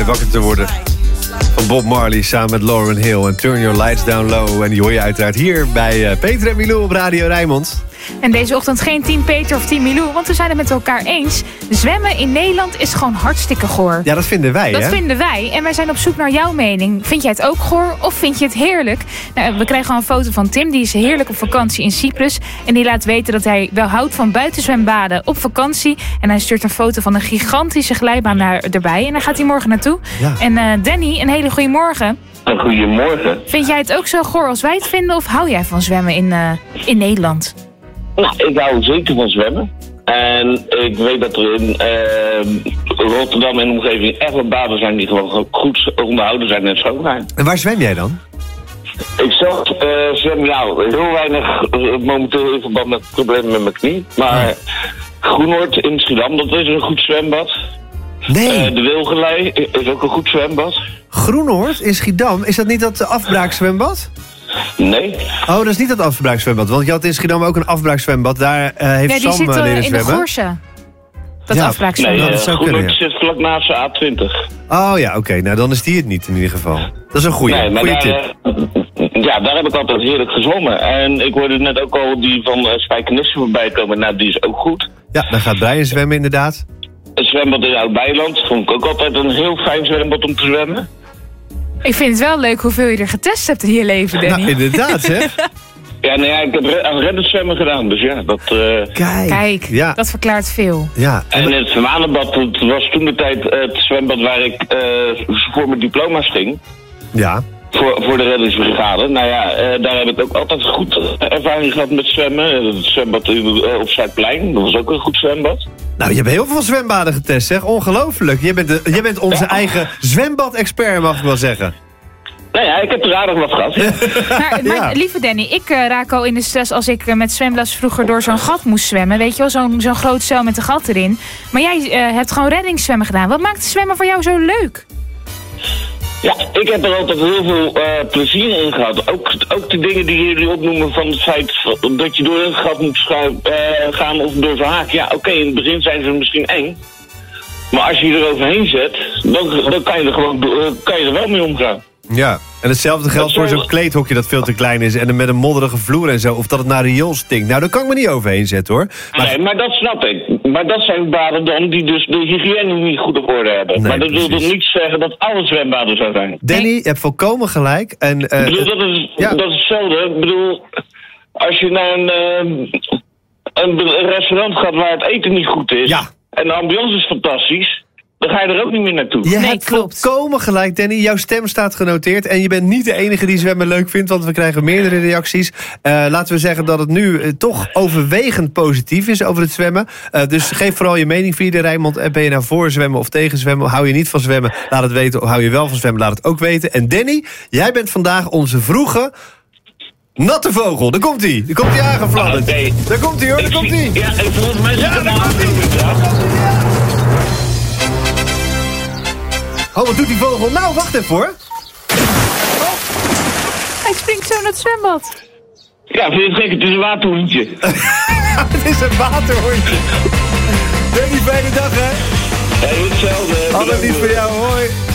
wakker te worden. Van Bob Marley samen met Lauryn Hill en Turn Your Lights Down Low. En die hoor je uiteraard hier bij Peter en Milou op Radio Rijnmond. En deze ochtend geen team Peter of team Milou, want we zijn het met elkaar eens. Zwemmen in Nederland is gewoon hartstikke goor. Ja, dat vinden wij, Dat vinden wij. En wij zijn op zoek naar jouw mening. Vind jij het ook goor of vind je het heerlijk? Nou, we kregen al een foto van Tim. Die is heerlijk op vakantie in Cyprus. En die laat weten dat hij wel houdt van buitenzwembaden op vakantie. En hij stuurt een foto van een gigantische glijbaan erbij. En daar gaat hij morgen naartoe. Ja. En Danny, een hele goede morgen. Goedemorgen. Vind jij het ook zo goor als wij het vinden? Of hou jij van zwemmen in Nederland? Nou, ik hou zeker van zwemmen. En ik weet dat er in Rotterdam en omgeving echt wat baden zijn die gewoon goed onderhouden zijn en schoon zijn. En waar zwem jij dan? Ik zelf zwem heel weinig momenteel in verband met problemen met mijn knie. Maar Groenoord in Schiedam, dat is een goed zwembad. Nee. De Wilgelei is ook een goed zwembad. Groenoord in Schiedam, is dat niet dat afbraakzwembad? Nee. Oh, dat is niet dat afbraakzwembad. Want je had in Schiedam ook een afbraakzwembad. Daar heeft Sam leren zwemmen. In de Goorse. Dat afbraakzwembad. Nee, Groenoord zit vlak naast de A20. Oh ja, oké. Nou, dan is die het niet in ieder geval. Dat is een goede tip. Ja, daar heb ik altijd heerlijk gezwommen. En ik hoorde net ook al die van Spijkenisse voorbij komen. Nou, die is ook goed. Ja, dan gaat Brian zwemmen inderdaad. Een zwembad in Oud-Beiland vond ik ook altijd een heel fijn zwembad om te zwemmen. Ik vind het wel leuk hoeveel je er getest hebt in je leven, Danny. Nou, inderdaad, hè? Ja, ik heb aan reddenzwemmen gedaan, dus ja, dat... Kijk, dat verklaart veel. Ja. En het Zwanenbad, dat was toen de tijd het zwembad waar ik voor mijn diploma's ging. Ja. Voor de reddingsbrigade. Nou ja, daar heb ik ook altijd goed ervaring gehad met zwemmen. Het zwembad op Zuidplein, dat was ook een goed zwembad. Nou, je hebt heel veel zwembaden getest, zeg. Ongelooflijk. Jij bent onze eigen zwembad-expert, mag ik wel zeggen. Nou ja, ik heb er aardig wat gehad. Maar lieve Danny, ik raak al in de stress als ik met zwemles vroeger door zo'n gat moest zwemmen. Weet je wel, zo'n groot cel met een gat erin. Maar jij hebt gewoon reddingszwemmen gedaan. Wat maakt zwemmen voor jou zo leuk? Ja, ik heb er altijd heel veel plezier in gehad. Ook de dingen die jullie opnoemen van het feit dat je door een gat moet gaan of door zo'n haak. Ja, oké, in het begin zijn ze misschien eng. Maar als je je er overheen zet, dan kan je er wel mee omgaan. Ja, en hetzelfde geldt voor zo'n kleedhokje dat veel te klein is en met een modderige vloer en zo. Of dat het naar riool stinkt. Nou, daar kan ik me niet overheen zetten, hoor. Nee, maar dat snap ik. Maar dat zijn baden dan die dus de hygiëne niet goed op orde hebben. Nee, maar dat wil toch niet zeggen dat alle zwembaden zo zijn? Danny, je hebt volkomen gelijk. En, ik bedoel, dat is hetzelfde. Ik bedoel, als je naar een restaurant gaat waar het eten niet goed is... Ja. En de ambiance is fantastisch... Dan ga je er ook niet meer naartoe. Je hebt volkomen gelijk, Danny. Jouw stem staat genoteerd. En je bent niet de enige die zwemmen leuk vindt, want we krijgen meerdere reacties. Laten we zeggen dat het nu toch overwegend positief is over het zwemmen. Dus geef vooral je mening via de Rijnmond. Ben je nou voor zwemmen of tegen zwemmen? Hou je niet van zwemmen? Laat het weten. Of hou je wel van zwemmen? Laat het ook weten. En Danny, jij bent vandaag onze vroege... natte vogel. Daar komt hij. Daar komt hij aangefladderd. Okay. Daar komt hij, hoor. Daar komt hij. Ja, en volgens mij zit er Oh, wat doet die vogel? Nou, wacht even, hoor. Hij springt zo naar het zwembad. Ja, vind je het gek? Het is een waterhoentje. Het is een waterhoentje. Danny, fijne dag, hè? Ja, hetzelfde. Alles lief voor jou, hoi.